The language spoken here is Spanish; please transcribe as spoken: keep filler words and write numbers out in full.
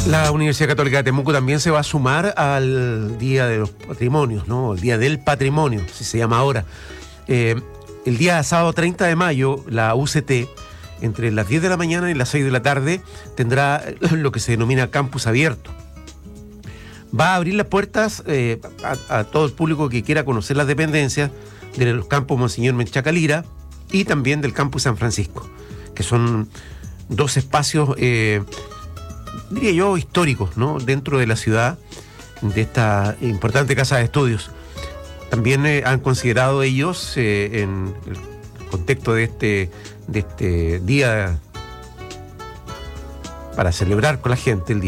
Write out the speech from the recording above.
La Universidad Católica de Temuco también se va a sumar al Día de los Patrimonios, ¿no? El Día del Patrimonio, así se llama ahora. Eh, el día sábado treinta de mayo, la U C T, entre las diez de la mañana y las seis de la tarde, tendrá lo que se denomina campus abierto. Va a abrir las puertas eh, a, a todo el público que quiera conocer las dependencias de los campos Monseñor Menchaca Lira y también del campus San Francisco, que son dos espacios, eh, diría yo, históricos, ¿no? Dentro de la ciudad, de esta importante casa de estudios. También eh, han considerado ellos, eh, en el contexto de este, de este día para celebrar con la gente, el día